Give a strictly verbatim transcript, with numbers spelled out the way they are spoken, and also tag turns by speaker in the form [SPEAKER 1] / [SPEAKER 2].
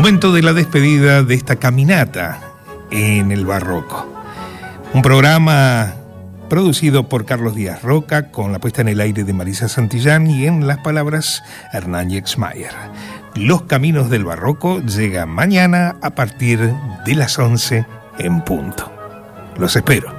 [SPEAKER 1] Momento de la despedida de esta caminata en el barroco. Un programa producido por Carlos Díaz Roca, con la puesta en el aire de Marisa Santillán y en las palabras Hernán Yexmayer. Los Caminos del Barroco llega mañana a partir de las once en punto. Los espero.